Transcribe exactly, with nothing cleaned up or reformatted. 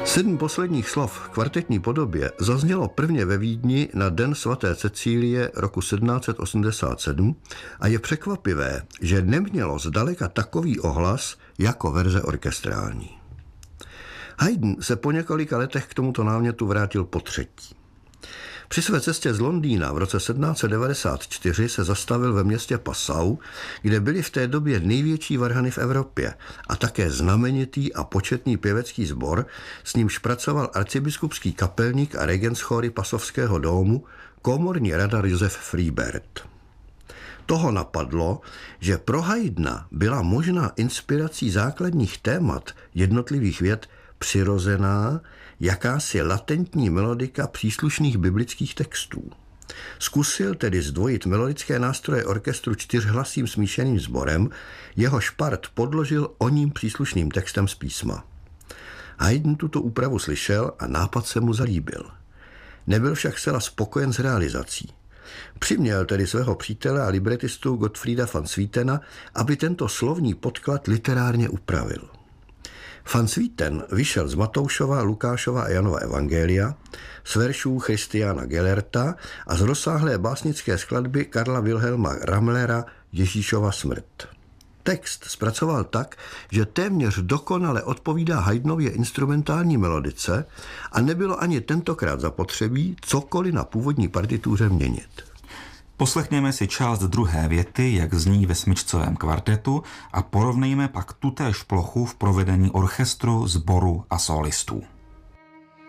Sedm posledních slov v kvartetní podobě zaznělo prvně ve Vídni na Den svaté Cecílie roku sedmnáct set osmdesát sedm a je překvapivé, že nemělo zdaleka takový ohlas jako verze orchestrální. Haydn se po několika letech k tomuto námětu vrátil potřetí. Při své cestě z Londýna v roce sedmnáct set devadesát čtyři se zastavil ve městě Passau, kde byly v té době největší varhany v Evropě a také znamenitý a početný pěvecký sbor, s nímž pracoval arcibiskupský kapelník a regentschory Passovského domu, komorní radar Josef Freibert. Toho napadlo, že pro Haydna byla možná inspirací základních témat jednotlivých vět přirozená, jakási latentní melodika příslušných biblických textů. Zkusil tedy zdvojit melodické nástroje orchestru čtyřhlasým smíšeným sborem, jehož part podložil o ním příslušným textem z písma. Haydn tuto úpravu slyšel a nápad se mu zalíbil. Nebyl však zcela spokojen s realizací. Přiměl tedy svého přítele a libretistu Gottfrieda van Swietena, aby tento slovní podklad literárně upravil. Van Swieten vyšel z Matoušova, Lukášova a Janova evangelia, z veršů Christiana Gellerta a z rozsáhlé básnické skladby Karla Wilhelma Ramlera Ježíšova smrt. Text zpracoval tak, že téměř dokonale odpovídá Haydnově instrumentální melodice a nebylo ani tentokrát zapotřebí cokoliv na původní partituře měnit. Poslechněme si část druhé věty, jak zní ve smyčcovém kvartetu, a porovnejme pak tutéž plochu v provedení orchestru, sboru a solistů.